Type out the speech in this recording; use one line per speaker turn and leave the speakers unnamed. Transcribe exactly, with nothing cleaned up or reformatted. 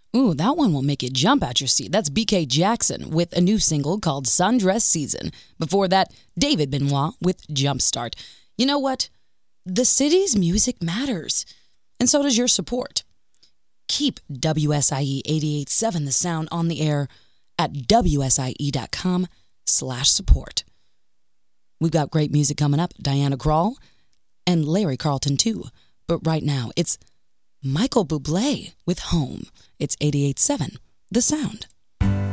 Ooh, that one will make you jump out your seat. That's B K Jackson with a new single called Sundress Season. Before that, David Benoit with Jumpstart. You know what? The city's music matters, and so does your support. Keep W S I E eighty-eight point seven The Sound on the air at W S I E dot com slash support. We've got great music coming up. Diana Krall and Larry Carlton too. But right now, it's Michael Bublé with Home. It's eighty-eight point seven The Sound.